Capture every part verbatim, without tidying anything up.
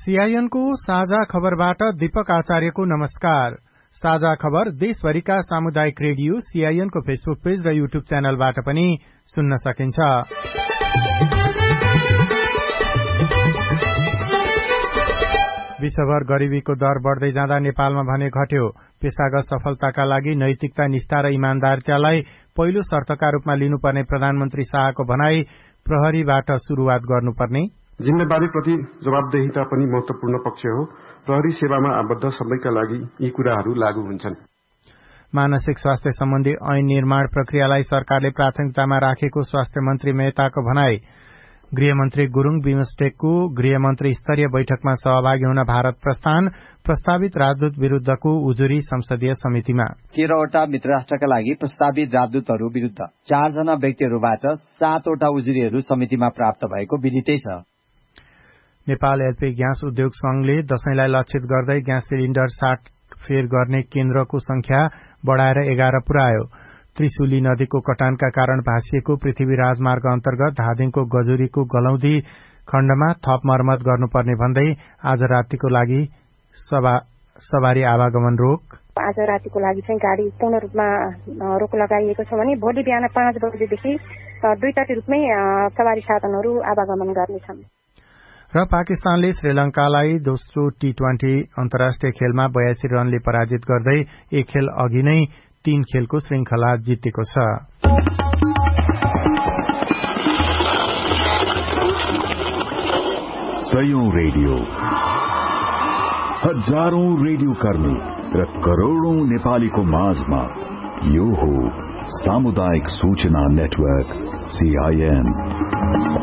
CIN को साझा खबरबाट दीपक आचार्यको नमस्कार। साझा खबर देशभरिका सामुदायिक रेडियो सीआईएन को फेसबुक पेज र यूट्यूब च्यानलबाट पनि सुन्न सकिन्छ। विश्वभर गरीबीको दर बढ़दै जाँदा नेपालमा भने घट्यो। पेशागत सफलताका लागि नैतिकता, निष्ठा र इमानदारितालाई पहिलो शर्तका रूपमा लिनुपर्ने प्रधानमन्त्री शाहको भनाई प्रहरीबाट शुरूआत गर्नुपर्ने। जिम्मेवारीप्रति जवाबदेहिता पनि महत्वपूर्ण पक्ष हो। प्रहरी सेवामा आबद्ध सबैका लागि यी कुराहरू लागू हुन्छन्। मानसिक स्वास्थ्य सम्बन्धी ऐन निर्माण प्रक्रियालाई सरकारले प्राथमिकतामा राखेको स्वास्थ्य मन्त्री मेहताको भनाई। गृहमन्त्री गुरूङ बिमस्टेकको गृहमन्त्री स्तरीय बैठकमा सहभागी हुन भारत प्रस्थान। प्रस्तावित राजदूत विरूद्धको उजुरी संसदीय समितिमा। तेह्रवटा मित्र राष्ट्रका लागि प्रस्तावित राजदूतहरू विरूद्ध चारजना व्यक्तिहरूबाट सातवटा उजुरीहरू समितिमा प्राप्त भएको विदितै छ। नेपाल एलपी ग्यास उद्योग संघले दशैंलाई लक्षित गर्दै ग्यास सिलिण्डर साटफेर गर्ने केन्द्रको संख्या बढ़ाएर एघार पुर्यायो। त्रिशुली नदीको कटानका कारण भाँसिएको पृथ्वी राजमार्ग अन्तर्गत धादिङको गजुरीको गलौदी खण्डमा थप मर्मत गर्नुपर्ने भन्दै आज रातिको लागि सवारी आवागमन रोक। आज रातिको लागि चाहिँ गाडी पूर्ण रूपमा रोक लगाइएको छ भने भोलि बिहान पाँच बजेदेखि दुईटटी रूपमै सवारी साधनहरू आवागमन गर्नेछन्। र पाकिस्तानले श्रीलंकालाई दोस्रो टी ट्वेन्टी अन्तर्राष्ट्रिय खेलमा बयासी रनले पराजित गर्दै एक खेल अघि नै तीन खेलको श्रृंखला जितेको छ। सयौं रेडियो, हजारौं रेडियो कर्मी र करोड़ौं नेपालीको माझमा यो हो सामुदायिक सूचना नेटवर्क सीआईएन।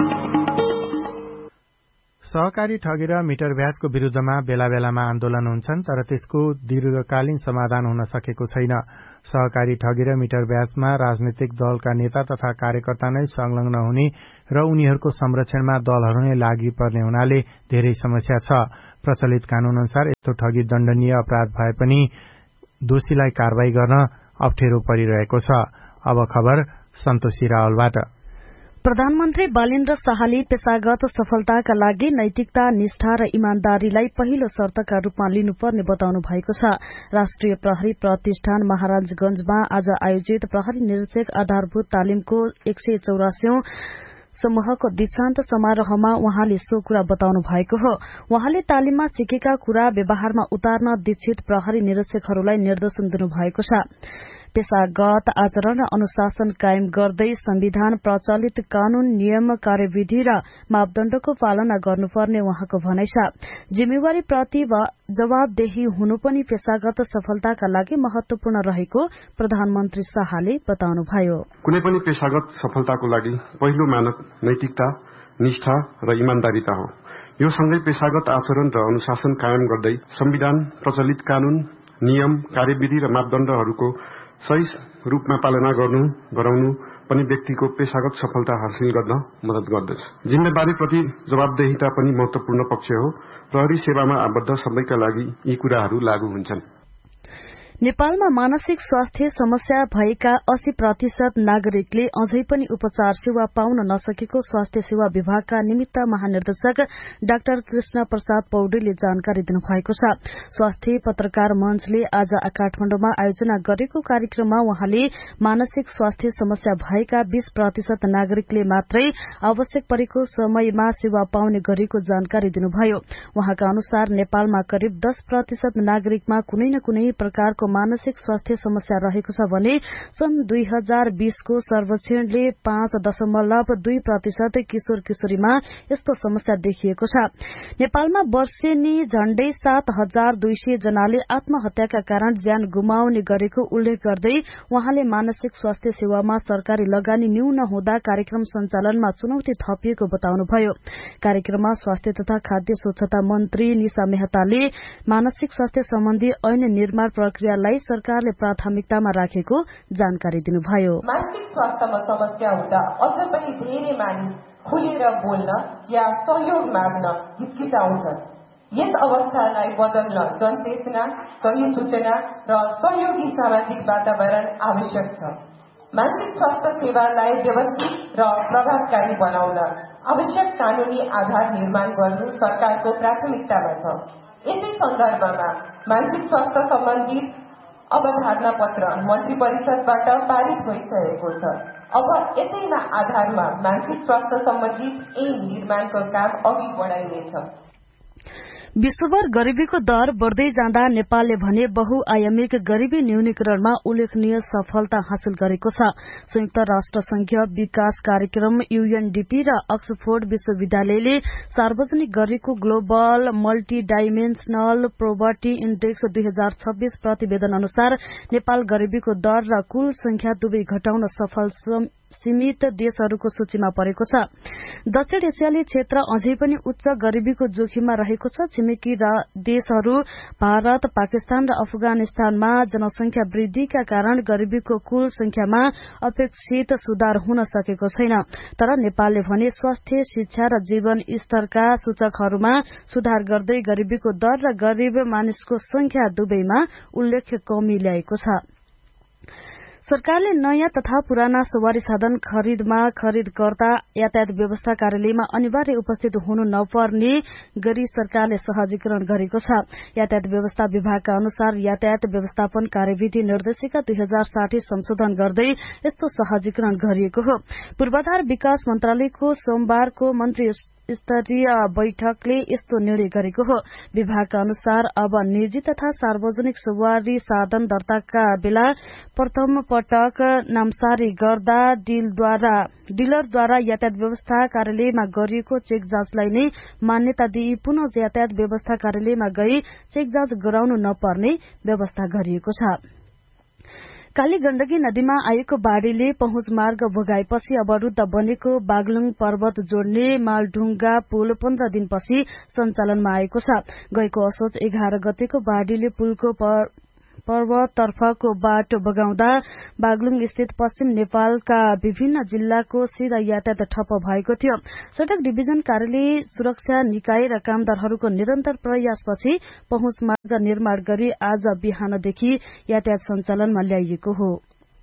सहकारी ठगी र मिटर ब्याजको विरूद्धमा बेला बेलामा आन्दोलन हुन्छन्, तर त्यसको दीर्घकालीन समाधान हुन सकेको छैन। सहकारी ठगी र मिटर ब्याजमा राजनीतिक दलका नेता तथा कार्यकर्ता नै संलग्न हुने र उनीहरूको संरक्षणमा दलहरू नै लागि पर्ने हुनाले धेरै समस्या छ। प्रचलित कानून अनुसार यस्तो ठगी दण्डनीय अपराध भए पनि दोषीलाई कारवाही गर्न अप्ठ्यारो परिरहेको छ। अब खबर सन्तोषी रावलबाट। प्रधानमन्त्री बालेन्द्र शाहले पेशागत सफलताका लागि नैतिकता, निष्ठा र इमानदारीलाई पहिलो शर्तका रूपमा लिनुपर्ने बताउनु भएको छ। राष्ट्रिय प्रहरी प्रतिष्ठान महाराजगंजमा आज आयोजित प्रहरी निरीक्षक आधारभूत तालिमको एक सय चौरासीौं समूहको दीक्षान्त समारोहमा उहाँले सो कुरा बताउनु भएको हो। उहाँले तालिममा सिकेका कुरा व्यवहारमा उतार्न दीक्षित प्रहरी निरीक्षकहरूलाई निर्देशन दिनुभएको छ। पेशागत आचरण र अनुशासन कायम गर्दै संविधान, प्रचलित कानून, नियम, कार्यविधि र मापदण्डको पालना गर्नुपर्ने उहाँको भनाइ छ। जिम्मेवारी प्रति जवाबदेही हुनु पनि पेशागत सफलताका लागि महत्वपूर्ण रहेको प्रधानमन्त्री शाहले बताउनुभयो। कुनै पनि पेशागत सफलताको लागि पहिलो मानक नैतिकता, निष्ठा र इमानदारिता हो। यो सँगै पेशागत आचरण र अनुशासन कायम गर्दै संविधान, प्रचलित कानून, नियम, कार्यविधि र मापदण्डहरूको सही रूपमा पालना गर्नु गराउनु पनि व्यक्तिको पेशागत सफलता हासिल गर्न मद्दत गर्दछ। जिम्मेवारीप्रति जवाबदेहिता पनि महत्वपूर्ण पक्ष हो। प्रहरी सेवामा आबद्ध सबैका लागि यी कुराहरू लागू हुन्छन्। नेपालमा मानसिक स्वास्थ्य समस्या भएका अस्सी प्रतिशत नागरिकले अझै पनि उपचार सेवा पाउन नसकेको स्वास्थ्य सेवा विभागका निमित्त महानिर्देशक डाक्टर कृष्ण प्रसाद पौडेलले जानकारी दिनुभएको छ। स्वास्थ्य पत्रकार मञ्चले आज काठमाडौँमा आयोजना गरेको कार्यक्रममा उहाँले मानसिक स्वास्थ्य समस्या भएका बीस प्रतिशत नागरिकले मात्रै आवश्यक परेको समयमा सेवा पाउने गरेको जानकारी दिनुभयो। उहाँका अनुसार नेपालमा करिब दस प्रतिशत नागरिकमा कुनै न कुनै प्रकारको मानसिक स्वास्थ्य समस्या रहेको छ भने सन् दुई हजार बीसको सर्वेक्षणले पाँच दशमलव दुई प्रतिशत किशोर किशोरीमा यस्तो समस्या देखिएको छ। नेपालमा वर्षेनी झण्डै सात हजार दुई सय जनाले आत्महत्याका कारण ज्यान गुमाउने गरेको उल्लेख गर्दै उहाँले मानसिक स्वास्थ्य सेवामा सरकारी लगानी न्यून हुँदा कार्यक्रम सञ्चालनमा चुनौती थपिएको बताउनुभयो। कार्यक्रममा स्वास्थ्य तथा खाद्य स्वच्छता मन्त्री निशा मेहताले मानसिक स्वास्थ्य सम्बन्धी ऐन निर्माण प्रक्रिया सरकारले प्राथमिकतामा राखेको जानकारी दिनुभयो। मानसिक स्वास्थ्यमा समस्या हुँदा अझ पनि धेरै मानिस खुलेर बोल्न या सहयोग माग्न हिचकिचाउँछन्। यस अवस्थालाई बदल्न जनचेतना, सही सूचना र सहयोगी सामाजिक वातावरण आवश्यक छ। मानसिक स्वास्थ्य सेवालाई व्यवस्थित र प्रभावकारी बनाउन आवश्यक कानूनी आधार निर्माण गर्नु सरकारको प्राथमिकतामा छ। यसै सन्दर्भमा मानसिक स्वास्थ्य सम्बन्धित अवधारणा पत्र मन्त्री परिषदबाट पारित भइसकेको छ। अब यसैमा आधारमा मानसिक स्वास्थ्य सम्बन्धित ऐन निर्माणको काम अघि बढाइनेछ। विश्वभर गरीबीको दर बढ़दै जाँदा नेपालले भने बहुआयामिक गरीबी न्यूनीकरणमा उल्लेखनीय सफलता हासिल गरेको छ। संयुक्त राष्ट्र संघीय विकास कार्यक्रम यूएनडीपी र अक्सफोर्ड विश्वविद्यालयले सार्वजनिक गरेको ग्लोबल मल्टी डाइमेन्शनल पोभर्टी इण्डेक्स दुई हजार छब्बीस प्रतिवेदन अनुसार नेपाल गरीबीको दर र कुल संख्या दुवै घटाउन सफल सीमित देशहरूको सूचीमा परेको छ। दक्षिण एसियाली क्षेत्र अझै पनि उच्च गरीबीको जोखिममा रहेको छ। छिमेकी देशहरू भारत, पाकिस्तान र अफगानिस्तानमा जनसंख्या वृद्धिका कारण गरीबीको कुल संख्यामा अपेक्षित सुधार हुन सकेको छैन। तर नेपालले भने स्वास्थ्य, शिक्षा र जीवन स्तरका सूचकहरूमा सुधार गर्दै गरीबीको दर र गरीब मानिसको संख्या दुवैमा उल्लेख्य कमी ल्याएको छ। सरकारले नयाँ तथा पुराना सवारी साधन खरिदमा खरिदकर्ता यातायात व्यवस्था कार्यालयमा अनिवार्य उपस्थित हुनु नपर्ने गरी सरकारले सहजीकरण गरेको छ। यातायात व्यवस्था विभागका अनुसार यातायात व्यवस्थापन कार्यविधि निर्देशिका दुई हजार साठी संशोधन गर्दै यस्तो सहजीकरण गरिएको हो। पूर्वाधार विकास मन्त्रालयको सोमबारको मन्त्री स्तरीय बैठकले यस्तो निर्णय गरेको हो। विभागका अनुसार अब निजी तथा सार्वजनिक सवारी साधन दर्ताका बेला प्रथम पटक नामसारी गर्दा डीलरद्वारा यातायात व्यवस्था कार्यालयमा गरिएको चेक जाँचलाई नै मान्यता दिई पुनः यातायात व्यवस्था कार्यालयमा गई चेक जाँच गराउनु नपर्ने व्यवस्था गरिएको छ। काली गण्डकी नदीमा आएको बाढ़ीले पहुँच मार्ग भोगाएपछि अवरूद्ध बनेको बागलुङ पर्वत जोड्ने मालढुङ्गा पुल पन्ध्र दिनपछि सञ्चालनमा आएको छ। गएको असोज एघार गतेको बाढ़ीले पुलको पर्वततर्फको बाटो बगाउँदा बागलुङ स्थित पश्चिम नेपालका विभिन्न जिल्लाको सीधा यातायात ठप्प भएको थियो। सड़क डिभिजन कार्यालय, सुरक्षा निकाय र कामदारहरूको निरन्तर प्रयासपछि पहुँच मार्ग निर्माण गरी आज बिहानदेखि यातायात सञ्चालनमा ल्याइएको हो।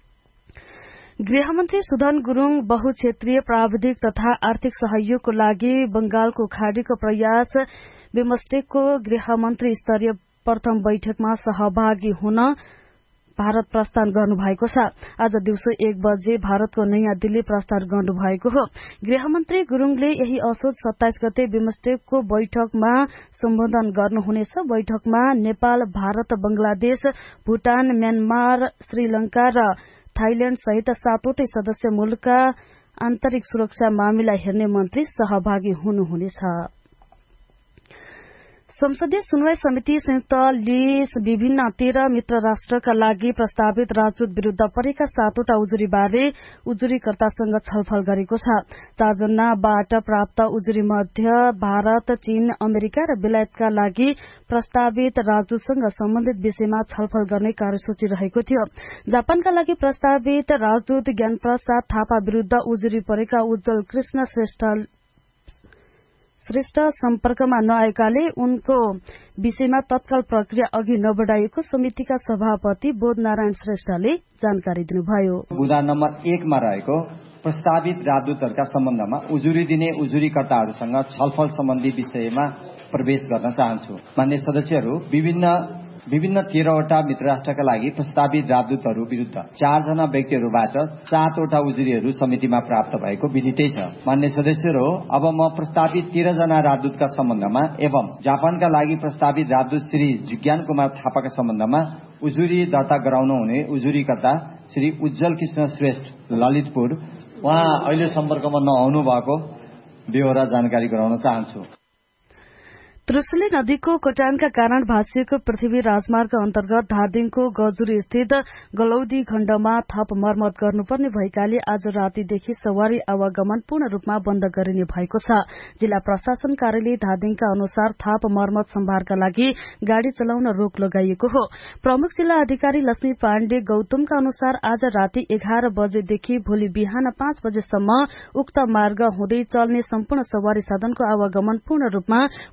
गृहमन्त्री सुधन गुरूङ बहुक्षेत्रीय प्राविधिक तथा आर्थिक सहयोगको लागि बंगालको खाड़ीको प्रयास बिमस्टेकको गृहमन्त्री स्तरीय प्रथम बैठकमा सहभागी हुन भारत प्रस्थान गर्नुभएको छ। आज दिउँसो एक बजे भारतको नयाँ दिल्ली प्रस्थान गर्नुभएको हो। गृहमन्त्री गुरूङले यही असोज सत्ताइस गते बिमस्टेकको बैठकमा सम्बोधन गर्नुहुनेछ। बैठकमा नेपाल, भारत, बंगलादेश, भूटान, म्यानमार, श्रीलंका र थाइल्याण्ड सहित सातवटै सदस्य मुलुकका आन्तरिक सुरक्षा मामिला हेर्ने मन्त्री सहभागी हुनुहुनेछ। संसदीय सुनवाई समिति संयुक्तले विभिन्न तेह्र मित्र राष्ट्रका लागि प्रस्तावित राजदूत विरूद्ध परेका सातवटा उजुरीबारे उजुरीकर्तासँग छलफल गरेको छ। चारजनाबाट प्राप्त उजुरी मध्ये भारत, चीन, अमेरिका र बेलायतका लागि प्रस्तावित राजदूतसँग सम्बन्धित विषयमा छलफल गर्ने कार्यसूची रहेको थियो। जापानका लागि प्रस्तावित राजदूत ज्ञानप्रसाद थापा विरूद्ध उजुरी परेका उज्जवल कृष्ण श्रेष्ठ श्रेष्ठ सम्पर्कमा नआएकाले उनको विषयमा तत्काल प्रक्रिया अघि नबढ़ाइएको समितिका सभापति बोधनारायण श्रेष्ठले जानकारी दिनुभयो। बुदा नम्बर एकमा रहेको प्रस्तावित राजदूतहरूका सम्बन्धमा उजुरी दिने उजुरीकर्ताहरूसँग छलफल सम्बन्धी विषयमा प्रवेश गर्न चाहन्छु। मान्य सदस्यहरू, विभिन्न विभिन्न तेह्रवटा मित्र राष्ट्रका लागि प्रस्तावित राजदूतहरू विरूद्ध चारजना व्यक्तिहरूबाट सातवटा उजुरीहरू समितिमा प्राप्त भएको विदितै छ। मान्य सदस्यहरू, अब म प्रस्तावित तेह्रजना राजदूतका सम्बन्धमा एवं जापानका लागि प्रस्तावित राजदूत श्री जिज्ञान कुमार थापाका सम्बन्धमा उजुरी दर्ता गराउन हुने उजुरीकर्ता श्री उज्जवल कृष्ण श्रेष्ठ ललितपुर, उहाँ अहिले सम्पर्कमा नआउनु भएको बेहोरा जानकारी गराउन चाहन्छु। त्रिशुली नदीको कटानका कारण भाँसिएको पृथ्वी राजमार्ग अन्तर्गत धादिङको गजुरी स्थित गलौदी खण्डमा थप मर्मत गर्नुपर्ने भएकाले आज रातीदेखि सवारी आवागमन पूर्ण रूपमा बन्द गरिने भएको छ। जिल्ला प्रशासन कार्यालय धादिङका अनुसार थप मर्मत सम्भारका लागि गाड़ी चलाउन रोक लगाइएको हो। प्रमुख जिल्ला अधिकारी लक्ष्मी पाण्डे गौतमका अनुसार आज राती एघार बजेदेखि भोलि बिहान पाँच बजेसम्म उक्त मार्ग हुँदै चल्ने सम्पूर्ण सवारी साधनको आवागमन पूर्ण रूपमा बन्द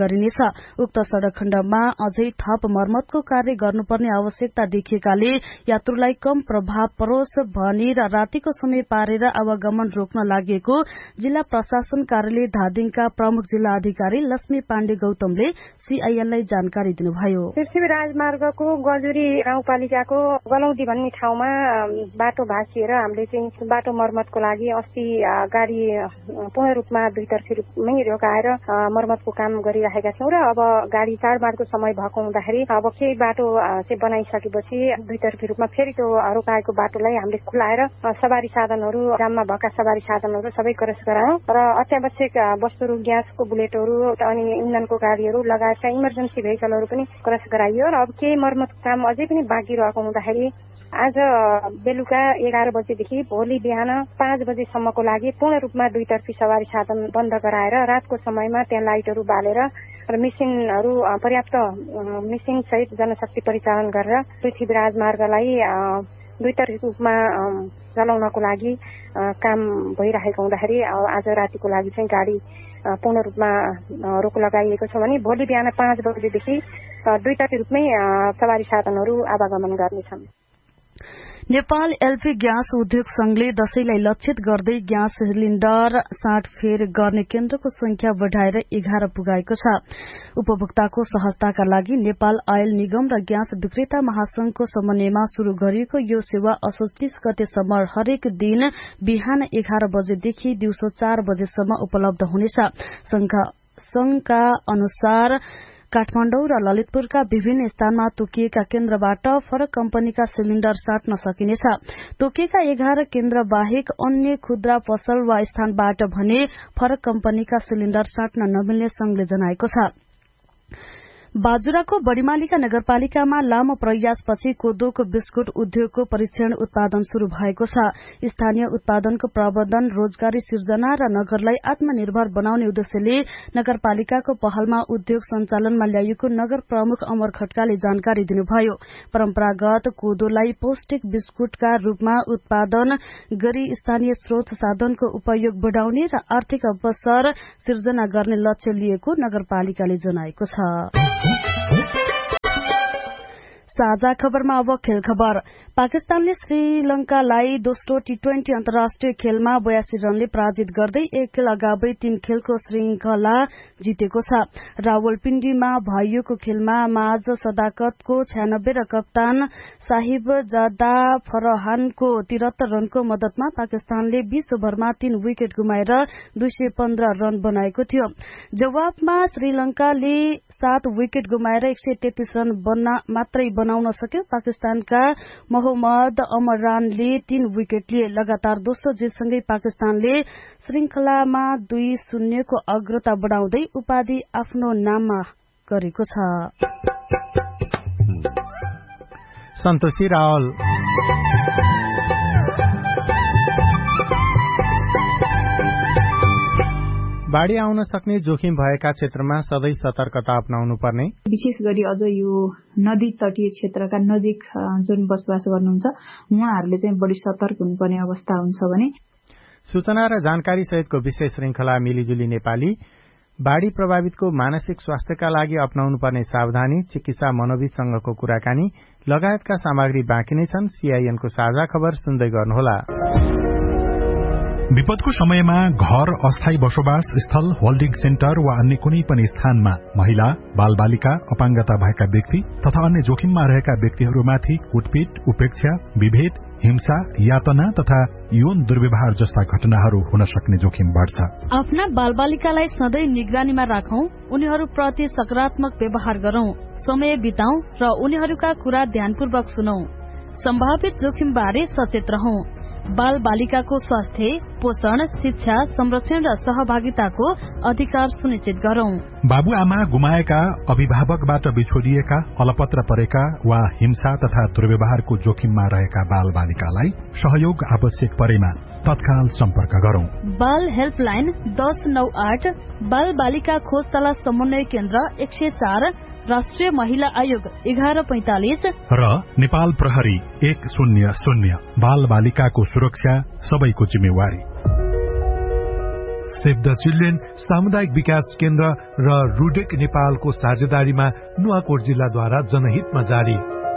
गरिनेछ। उक्त सड़क खण्डमा अझै थप मर्मतको कार्य गर्नुपर्ने आवश्यकता देखिएकाले यात्रुलाई कम प्रभाव परोस् भनी रातिको समय पारेर आवागमन रोक्न लागेको जिल्ला प्रशासन कार्यालय धादिङका प्रमुख जिल्ला अधिकारी लक्ष्मी पाण्डे गौतमले सीआईएनलाई जानकारी दिनुभयो। पृथ्वी राजमार्गको गजुरी गाउँपालिकाको गलौदी भन्ने ठाउँमा बाटो भाँचिएर हामीले चाहिँ बाटो मर्मतको लागि अस्ति गाडी पूर्ण रूपमा दुईतर्फी रूपमै रोकाएर मर्मतको काम गरिरहेका छौं र अब गाडी चाडबाडको समय भएको हुँदाखेरि अब केही बाटो चाहिँ बनाइसकेपछि दुईतर्फी रूपमा फेरि त्यो रोकाएको बाटोलाई हामीले खुलाएर सवारी साधनहरू जाममा भएका सवारी साधनहरू सबै क्रस गरायौं र अत्यावश्यक वस्तुहरू ग्यासको बुलेटहरू अनि इन्धनको गाडीहरू लगायतका इमर्जेन्सी भेहिकलहरू पनि क्रस गराइयो र अब केही मर्मतको काम अझै पनि बाँकी रहेको हुँदाखेरि आज बेलुका एघार बजेदेखि भोलि बिहान पाँच बजेसम्मको लागि पूर्ण रूपमा दुईतर्फी सवारी साधन बन्द गराएर रातको समयमा त्यहाँ लाइटहरू बालेर र मिसिनहरू पर्याप्त मिसिन सहित जनशक्ति परिचालन गरेर पृथ्वी राजमार्गलाई दुईतर्फी रूपमा चलाउनको लागि काम भइरहेको हुँदाखेरि आज रातिको लागि चाहिँ गाडी पूर्ण रूपमा रोक लगाइएको छ भने भोलि बिहान पाँच बजेदेखि दुईतर्फी रूपमै सवारी साधनहरू आवागमन गर्नेछन्। नेपाल एलपी ग्यास उद्योग संघले दशैंलाई लक्षित गर्दै ग्यास सिलिण्डर साँडफेर गर्ने केन्द्रको संख्या बढ़ाएर एघार पुगाएको छ। उपभोक्ताको सहजताका लागि नेपाल आयल निगम र ग्यास विक्रेता महासंघको समन्वयमा शुरू गरिएको यो सेवा असोज तीस गतेसम्म हरेक दिन बिहान एघार बजेदेखि दिउँसो चार बजेसम्म उपलब्ध हुनेछ। संघका अनुसार काठमाडौँ र ललितपुरका विभिन्न स्थानमा तोकिएका केन्द्रबाट फरक कम्पनीका सिलिण्डर साट्न सकिनेछ। तोकिएका एघार केन्द्र बाहेक अन्य खुद्रा पसल वा स्थानबाट भने फरक कम्पनीका सिलिण्डर साट्न नमिल्ने संघले जनाएको छ। बाजुराको बड़ीमालिका नगरपालिकामा लामो प्रयासपछि कोदोको बिस्कुट उद्योगको परीक्षण उत्पादन शुरू भएको छ। स्थानीय उत्पादनको प्रवर्धन, रोजगारी सिर्जना र नगरलाई आत्मनिर्भर बनाउने उद्देश्यले नगरपालिकाको पहलमा उद्योग सञ्चालनमा ल्याइएको नगर प्रमुख अमर खड्काले जानकारी दिनुभयो। परम्परागत कोदोलाई पौष्टिक बिस्कुटका रूपमा उत्पादन गरी स्थानीय स्रोत साधनको उपयोग बढ़ाउने र आर्थिक अवसर सिर्जना गर्ने लक्ष्य लिएको नगरपालिकाले जनाएको छ। साझा खबरमा अब खेल खबर। पाकिस्तानले श्रीलंकालाई दोस्रो टी ट्वेन्टी अन्तर्राष्ट्रिय खेलमा बयासी रनले पराजित गर्दै एक खेल अगावै तीन खेलको श्रृंखला जितेको छ। रावलपिण्डीमा भइएको खेलमा माझ सदाकतको छयानब्बे र कप्तान साहिबजादा फरहानको तिहत्तर रनको मदतमा पाकिस्तानले बीस ओभरमा तीन विकेट गुमाएर दुई सय पन्ध्र रन बनाएको थियो। जवाबमा श्रीलंकाले सात विकेट गुमाएर एक सय तेत्तीस रन बन्न मात्रै बनाउन सक्यो। पाकिस्तानका मोहम्मद अमरानले तीन विकेट लिए। लगातार दोस्रो जितसँगै पाकिस्तानले श्रृंखलामा दुई शून्यको अग्रता बढ़ाउँदै उपाधि आफ्नो नाममा गरेको छ। सन्तोषी रावल बाढ़ी आउन सक्ने जोखिम भएका क्षेत्रमा सधैँ सतर्कता अपनाउनु पर्ने, विशेष गरी अझ यो नदी तटीय क्षेत्रका नजिक जुन बसोबास गर्नुहुन्छ उहाँहरूले चाहिँ बढी सतर्क हुनुपर्ने अवस्था हुन्छ भने सूचना र जानकारी सहितको विशेष श्रृंखला मिलिजुली नेपाली बाढ़ी प्रभावितको मानसिक स्वास्थ्यका लागि अपनाउनु पर्ने सावधानी, चिकित्सा मनोविदसँगको कुराकानी लगायतका सामग्री बाँकी नै छन्। सीआईएनको साझा खबर सुन्दै गर्नुहोला। विपदको समयमा घर, अस्थायी बसोबास स्थल, होल्डिङ सेन्टर वा अन्य कुनै पनि स्थानमा महिला, बालबालिका, अपाङ्गता भएका व्यक्ति तथा अन्य जोखिममा रहेका व्यक्तिहरूमाथि कुटपिट, उपेक्षा, विभेद, हिंसा, यातना तथा यौन दुर्व्यवहार जस्ता घटनाहरू हुन सक्ने जोखिम बढ़छ। आफ्ना बालबालिकालाई सधैँ निगरानीमा राखौं, उनीहरूप्रति सकारात्मक व्यवहार गरौं, समय बिताउँ र उनीहरूका कुरा ध्यानपूर्वक सुनौं। सम्भावित जोखिमबारे सचेत रहौं। बाल बालिकाको स्वास्थ्य, पोषण, शिक्षा, संरक्षण र सहभागिताको अधिकार सुनिश्चित गरौं। बाबुआमा गुमाएका, अभिभावकबाट बिछोडिएका, अलपत्र परेका वा हिंसा तथा दुर्व्यवहारको जोखिममा रहेका बाल बालिकालाई सहयोग आवश्यक परेमा तत्काल सम्पर्क गरौं। बाल हेल्पलाइन दस नौ आठ, बाल बालिका खोज तलास समन्वय केन्द्र एक सय चार, राष्ट्रिय महिला आयोग एघार पैंतालिस र नेपाल प्रहरी एक शून्य शून्य। बाल बालिकाको सुरक्षा सबैको जिम्मेवारी। सेभ द चिल्ड्रेन, सामुदायिक विकास केन्द्र र रुडेक नेपालको साझेदारीमा नुवाकोट जिल्लाद्वारा जनहितमा जारी।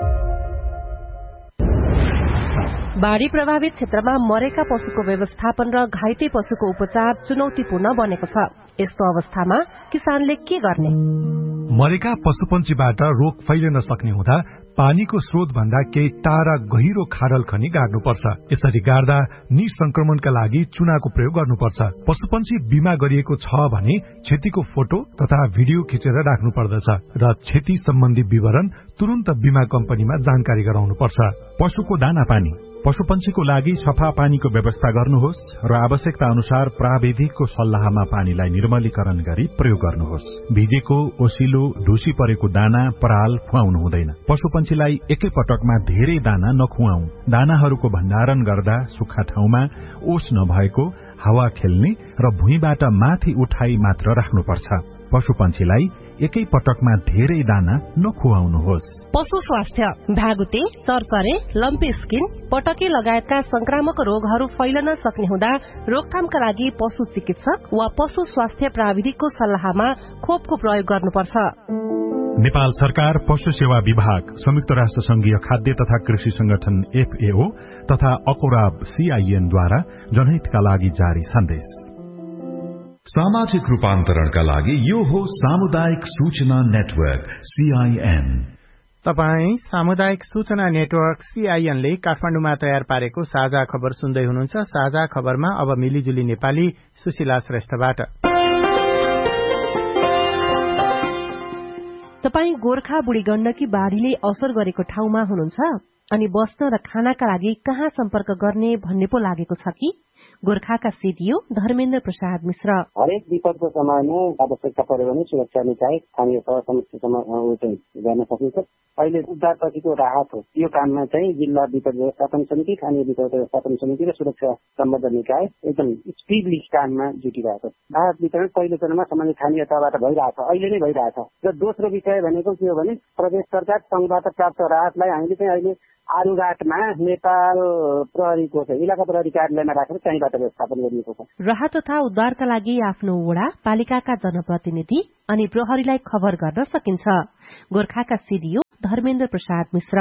बाढ़ी प्रभावित क्षेत्रमा मरेका पशुको व्यवस्थापन र घाइते पशुको उपचार चुनौतीपूर्ण बनेको छ। यस्तो अवस्थामा किसानले के गर्ने? मरेका पशुपन्छीबाट रोग फैलिन सक्ने हुँदा पानीको स्रोत भन्दा केही टाढा गहिरो खाडल खनी गाड्नुपर्छ। यसरी गाड्दा निसंक्रमणका लागि चुनाको प्रयोग गर्नुपर्छ। पशुपन्छी बिमा गरिएको छ भने क्षतिको फोटो तथा भिडियो खिचेर राख्नु पर्दछ र क्षति सम्बन्धी विवरण तुरन्त बिमा कम्पनीमा जानकारी गराउनुपर्छ। पशुको दाना पानी, पशुपन्छीको लागि सफा पानीको व्यवस्था गर्नुहोस् र आवश्यकता अनुसार प्राविधिकको सल्लाहमा पानीलाई निर्मलीकरण गरी प्रयोग गर्नुहोस्। भिजेको, ओसिलो, ढुसी परेको दाना, पराल खुवाउनु हुँदैन। पशुपन्छीलाई एकै पटकमा धेरै दाना नखुवाऊ। दानाहरूको भण्डारण गर्दा सुक्खा ठाउँमा, ओस नभएको, हावा खेल्ने र भुइँबाट माथि उठाई मात्र राख्नुपर्छ। पशुपन्छीलाई एकै पटकमा धेरै दाना नखुवाउनुहोस्। पशु स्वास्थ्य, भागुते, चरचरे, लम्पी स्किन, पटके लगायतका संक्रामक रोगहरू फैलन सक्ने हुँदा रोकथामका लागि पशु चिकित्सक वा पशु स्वास्थ्य प्राविधिकको सल्लाहमा खोपको प्रयोग गर्नुपर्छ। नेपाल सरकार, पशु सेवा विभाग, संयुक्त राष्ट्र संघीय खाद्य तथा कृषि संगठन एफएओ तथा अकोराब सीआईएनद्वारा जनहितका लागि जारी सन्देश। सामाजिक रूपान्तरणका लागि यो हो सामुदायिक सूचना नेटवर्क सीआईएन। तपाई सामुदायिक सूचना नेटवर्क सीआईएन ले काठमाडौँमा तयार पारेको साझा खबर सुन्दै हुनुहुन्छ। साझा खबरमा अब मिलिजुली नेपाली सुशीला श्रेष्ठबाट। तपाई गोर्खा बुढी गण्डकी बाढ़ीले असर गरेको ठाउँमा हुनुहुन्छ अनि बस्न र खानाका लागि कहाँ सम्पर्क गर्ने भन्ने पो लागेको छ कि? गोर्खाका सीडीओ धर्मेन्द्र प्रसाद मिश्र, हरेक विपदको समयमा आवश्यकता पर्यो भने सुरक्षा निकाय स्थानीय तह समस्यासम्म गर्न सकिन्छ। अहिले उद्धारपछिको राहत हो, यो काममा चाहिँ जिल्ला विपद व्यवस्थापन समिति, स्थानीय विपद व्यवस्थापन समिति र सुरक्षा सम्बद्ध निकाय एकदम स्पिडली काममा जुटिरहेको छ। राहत वितरण पहिलो चरणमा सामान्य स्थानीय तहबाट भइरहेछ, अहिले नै भइरहेछ। र दोस्रो विषय भनेको के हो भने प्रदेश सरकार संघबाट प्राप्त राहतलाई हामीले चाहिँ अहिले आरुघाटमा नेपाल प्रहरीको चाहिँ इलाका प्रहरी कार्यालयमा राखेर त्यहीँबाट व्यवस्थापन गरिएको छ। राहत तथा उद्धारका लागि आफ्नो वडा, पालिकाका जनप्रतिनिधि अनि प्रहरीलाई खबर गर्न सकिन्छ। गोर्खाका सीडीओ धर्मेन्द्र प्रसाद मिश्र।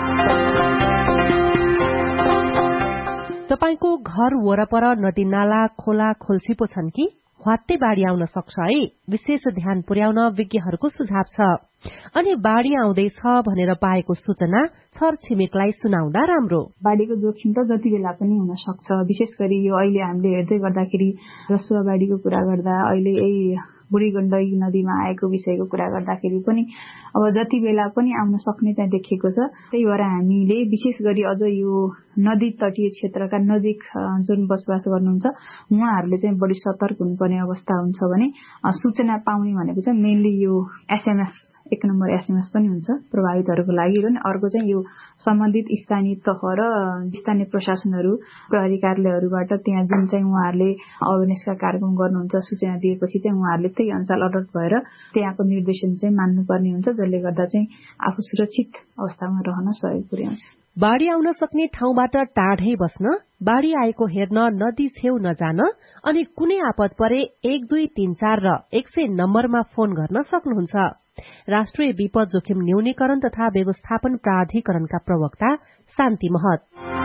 तपाईको घर वरपर नदी नाला, खोला, खोल्सी पो छन् कि? ह्वात्तै बाढ़ी आउन सक्छ है, विशेष ध्यान पुर्याउन विज्ञहरूको सुझाव छ। अनि बाढ़ी आउँदैछ भनेर पाएको सूचना छर छिमेकलाई सुनाउँदा राम्रो। बाढ़ीको जोखिम त जति बेला पनि हुन सक्छ। विशेष गरी यो अहिले हामीले हेर्दै गर्दाखेरि रसुवा बाढ़ीको कुरा गर्दा, अहिले यही बुढी गण्डकी नदीमा आएको विषयको कुरा गर्दाखेरि पनि अब जति बेला पनि आउन सक्ने चाहिँ देखिएको छ। त्यही भएर हामीले विशेष गरी अझ यो नदी तटीय क्षेत्रका नजिक जुन बसोबास गर्नुहुन्छ उहाँहरूले चाहिँ बढी सतर्क हुनुपर्ने अवस्था हुन्छ भने सूचना पाउने भनेको चाहिँ मेनली यो एसएमएस एक नम्बर एसएमएस पनि हुन्छ प्रभावितहरूको लागि। र अर्को चाहिँ यो सम्बन्धित स्थानीय तह र स्थानीय प्रशासनहरू, प्रहरी कार्यालयहरूबाट त्यहाँ जुन चाहिँ उहाँहरूले अवेरनेसका कार्यक्रम गर्नुहुन्छ सूचना दिएपछि चाहिँ उहाँहरूले त्यही अनुसार अलर्ट भएर त्यहाँको निर्देशन चाहिँ मान्नुपर्ने हुन्छ, जसले गर्दा चाहिँ आफू सुरक्षित अवस्थामा रहन सहयोग पुर्याउँछ। बाढ़ी आउन सक्ने ठाउँबाट टाढै बस्न, बाढ़ी आएको हेर्न नदी छेउ नजान अनि कुनै आपद परे एक दुई तीन चार र एक सय नम्बरमा फोन गर्न सक्नुहुन्छ। राष्ट्रिय विपद जोखिम न्यूनीकरण तथा व्यवस्थापन प्राधिकरणका प्रवक्ता शान्ति महत।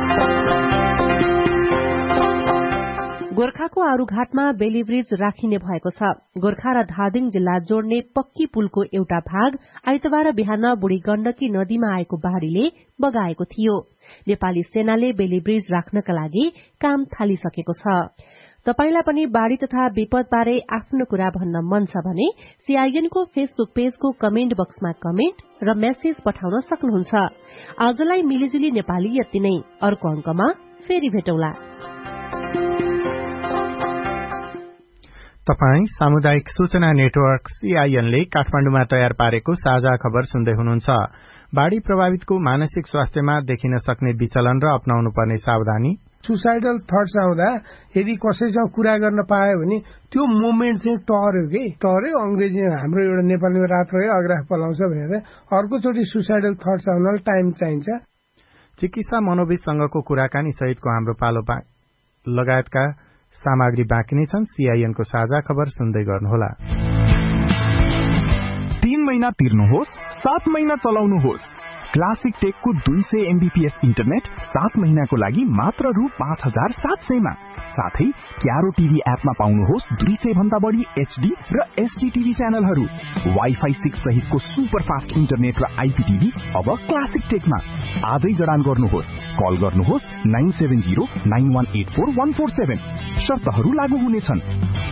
गोर्खाको आरूघाटमा बेली ब्रिज राखिने भएको छ। गोर्खा र धादिङ जिल्ला जोड्ने पक्की पुलको एउटा भाग आइतबार बिहान बुढी गण्डकी नदीमा आएको बाढ़ीले बगाएको थियो। नेपाली सेनाले बेली ब्रिज राख्नका लागि काम थालिसकेको छ। तपाईलाई पनि बाढ़ी तथा विपद बारे आफ्नो कुरा भन्न मन छ भने सीआईएनको फेसबुक पेजको कमेन्ट बक्समा कमेन्ट र मेसेज पठाउन सक्नुहुन्छ। आजलाई मिलिजुली नेपाली यति नै। अर्को अंकमा फेरि भेटौँला। तपाई सामुदायिक सूचना नेटवर्क सीआईएनले काठमाडौँमा तयार पारेको साझा खबर सुन्दै हुनुहुन्छ। बाढ़ी प्रभावितको मानसिक स्वास्थ्यमा देखिन सक्ने विचलन र अपनाउनु पर्ने सावधानी। सुसाइडल थट्स आउँदा यदि कसैसँग कुरा गर्न पायो भने त्यो मोमेन्ट चाहिँ टर्यो कि टर्यो अंग्रेजी हाम्रो एउटा नेपालीमा रात रह्यो अग्राफ पलाउँछ भनेर अर्कोचोटि सुसाइडल थट्स आउनलाई टाइम चाहिन्छ। चिकित्सा मनोविदसँगको कुराकानी सहितको हाम्रो पालो लगायतका सामग्री बाँकी नै छन्। सीआईएनको साझा खबर सुन्दै गर्नुहोला। तीन महिना तिर्नुहोस्, सात महिना चलाउनुहोस्। क्लासिक टेकको दुई सय एमबीपीएस इन्टरनेट सात महिनाको लागि मात्र रु पाँच हजार सात सयमा। साथै क्यारो टिभी एपमा पाउनुहोस् दुई सय भन्दा बढी एचडी र एसडी टिभी च्यानलहरू। वाइफाई सिक्स सहितको सुपर फास्ट इन्टरनेट र आइपीटिभी अब क्लासिक टेकमा। आजै जडान गर्नुहोस्। कल गर्नुहोस् nine seven zero nine one eight four one four seven. शर्तहरू लागू हुनेछन्।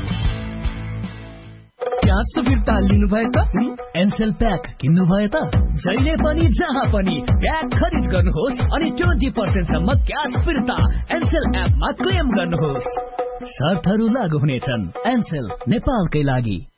क्यास फिर्ता लिनुभयो त एनसेल प्याक किन्नुभयो त जहिले पनि जहाँ पनि प्याक खरिद गर्नुहोस् अनि ट्वेन्टी पर्सेन्ट सम्म क्यास फिर्ता एनसेल एपमा क्लेम गर्नुहोस्। शर्तहरू लागू हुनेछन्। एनसेल नेपालकै लागि।